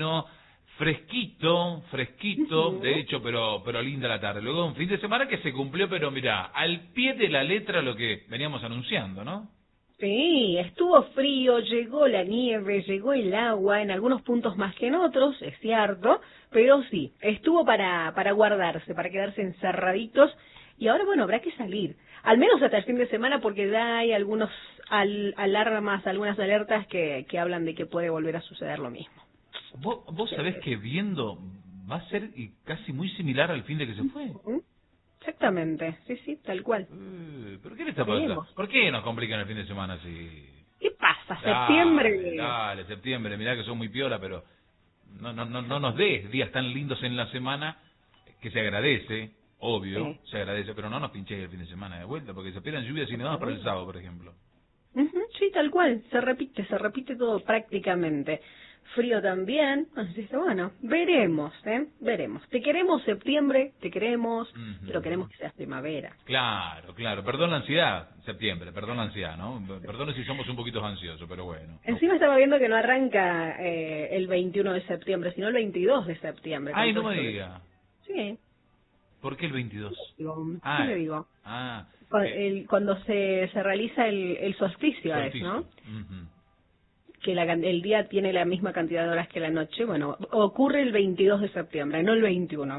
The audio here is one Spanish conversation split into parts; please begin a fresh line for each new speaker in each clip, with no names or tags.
vino, fresquito, de hecho, pero linda la tarde. Luego un fin de semana que se cumplió, pero mirá, al pie de la letra lo que veníamos anunciando, ¿no?
Sí, estuvo frío, llegó la nieve, llegó el agua, en algunos puntos más que en otros, es cierto, pero sí, estuvo para guardarse, para quedarse encerraditos, y ahora, bueno, habrá que salir, al menos hasta el fin de semana, porque ya hay algunos alarmas, algunas alertas que hablan de que puede volver a suceder lo mismo.
Vos sabés que viendo va a ser casi muy similar al fin de que se fue.
Exactamente, sí, tal cual.
¿Pero qué le está pasando? ¿Por qué nos complican el fin de semana así?
¿Qué pasa? Septiembre.
Dale, septiembre, mirá que son muy piola, pero no nos des días tan lindos en la semana, que se agradece, obvio, sí. Se agradece, pero no nos pinches el fin de semana de vuelta, porque se esperan lluvias y nevadas para el sábado, por ejemplo.
Sí, tal cual, se repite todo prácticamente. Frío también, así que bueno, veremos. Te queremos septiembre, te queremos, pero queremos que seas primavera.
Claro, perdón la ansiedad, septiembre, perdón la ansiedad, ¿no? Perdón si somos un poquito ansiosos, pero bueno.
Encima estaba viendo que no arranca el 21 de septiembre, sino el 22 de septiembre.
Ay, no me diga.
Sí.
¿Por qué el 22?
¿Qué le digo?
Ah.
Cuando se realiza el solsticio, ¿no? Que el día tiene la misma cantidad de horas que la noche, bueno, ocurre el 22 de septiembre, no el 21.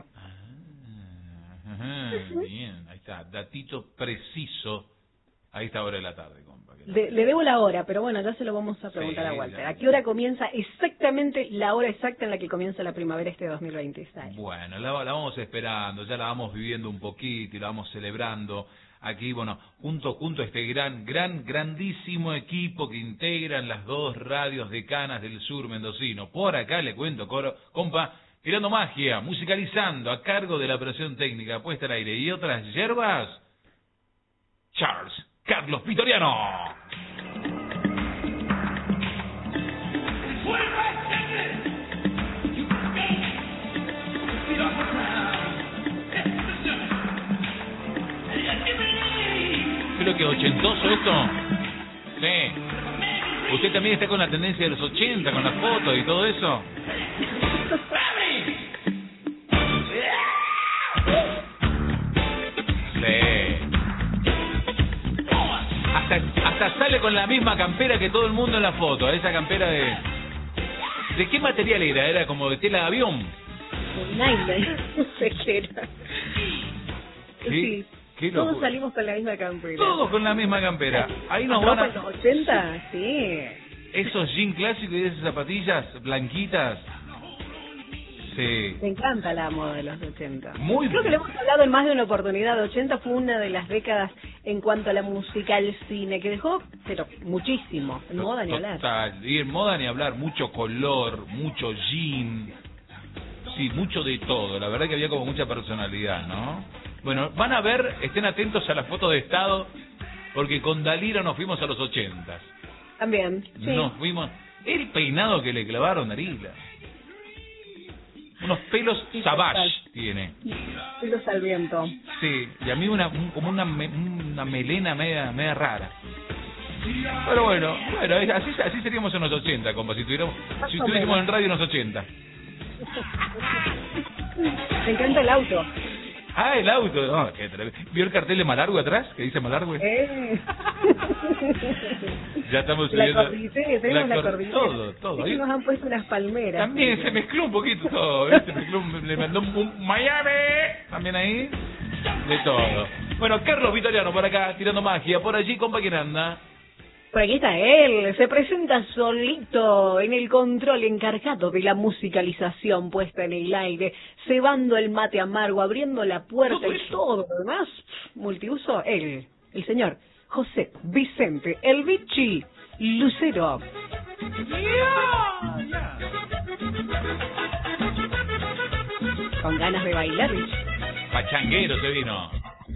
Bien, ahí está, datito preciso a esta hora de la tarde, compa.
Le debo la hora, pero bueno, ya se lo vamos a preguntar a Walter. ¿A qué hora comienza exactamente la hora exacta en la que comienza la primavera 2026?
Bueno, la vamos esperando, ya la vamos viviendo un poquito y la vamos celebrando. Aquí, bueno, junto a este grandísimo equipo que integran las dos radios decanas del sur mendocino. Por acá le cuento, compa, tirando magia, musicalizando, a cargo de la operación técnica, puesta al aire y otras yerbas, Carlos Vitoriano. Creo que ochentoso esto. Sí. ¿Usted también está con la tendencia de los 80, con las fotos y todo eso? Sí. Hasta sale con la misma campera que todo el mundo en la foto. Esa campera ¿de qué material era? ¿Era como de tela de avión?
Nylon, no sé qué era. Sí. Todos salimos con la misma campera.
Todos con la misma campera. Ahí nos van a...
los 80, sí.
Esos jeans clásicos y esas zapatillas blanquitas. Sí.
Me encanta la moda de los 80.
Muy
Creo que lo hemos hablado en más de una oportunidad. 80 fue una de las décadas en cuanto a la música, al cine, que dejó, pero muchísimo. En moda ni hablar.
Total. Y en moda ni hablar. Mucho color, mucho jean. Sí, mucho de todo. La verdad que había como mucha personalidad, ¿no? Bueno, van a ver, estén atentos a la foto de estado, porque con Dalira nos fuimos a los 80.
También, sí.
Nos fuimos... El peinado que le clavaron, Dalila. Unos pelos savage tiene.
Pelos al viento.
Sí, y a mí como una melena media rara. Pero bueno, así seríamos en los 80, compa, si estuviésemos en radio en los 80.
Me encanta el auto.
Ah, el auto. No, ¿vio el cartel de Malargüe atrás? Que dice Malargüe. Ya estamos subiendo.
La cordillera.
Todo.
Ahí nos han puesto unas palmeras.
También se mezcló un poquito todo. Se mezcló, le mandó un Miami. También ahí. De todo. Bueno, Carlos Vitoriano por acá, tirando magia. Por allí, compa, ¿quién anda?
Por aquí está él, se presenta solito en el control encargado de la musicalización puesta en el aire, cebando el mate amargo, abriendo la puerta y todo lo demás, multiuso, él, el señor José Vicente, el Vichy Lucero. Con ganas de bailar, Vichy.
Pachanguero se vino.